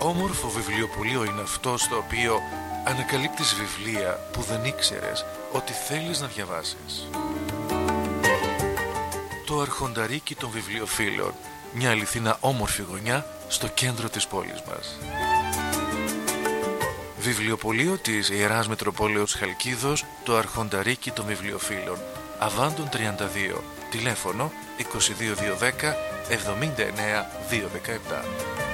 Όμορφο βιβλιοπωλείο είναι αυτό στο οποίο ανακαλύπτεις βιβλία που δεν ήξερες ότι θέλεις να διαβάσεις. Το Αρχονταρίκι των Βιβλιοφίλων, μια αληθινά όμορφη γωνιά στο κέντρο της πόλης μας. Βιβλιοπωλείο της Ιεράς Μητροπόλεως Χαλκίδος, το Αρχονταρίκι των Βιβλιοφίλων, Αβάντων 32, τηλέφωνο 22210 79 217.